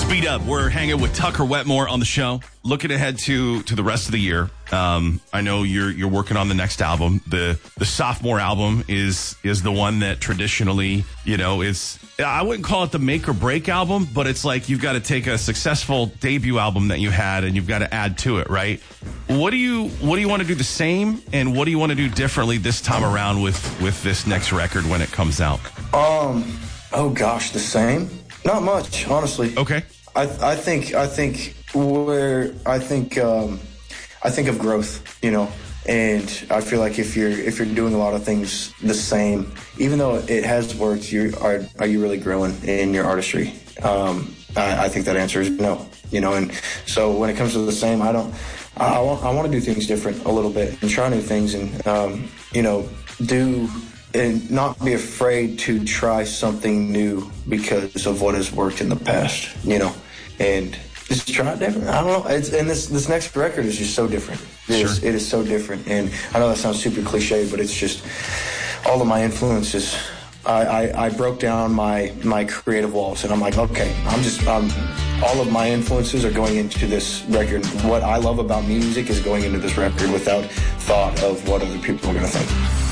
Speed Up. We're hanging with Tucker Wetmore on the show. Looking ahead to the rest of the year. I know you're working on the next album. The sophomore album is the one that traditionally, is, I wouldn't call it the make or break album, but it's like you've got to take a successful debut album that you had and you've got to add to it, right? What do you want to do the same, and what do you want to do differently this time around with this next record when it comes out? Oh gosh, the same? Not much, honestly. Okay. I think of growth, and I feel like if you're doing a lot of things the same, even though it has worked, are you really growing in your artistry? I think that answer is no, and so when it comes to the same, I want to do things different a little bit and try new things and do. And not be afraid to try something new because of what has worked in the past, and just try it different. I don't know. And this next record is just so different. It is so different. And I know that sounds super cliche, but it's just all of my influences. I broke down my creative walls, and I'm like, okay, all of my influences are going into this record. What I love about music is going into this record without thought of what other people are going to think.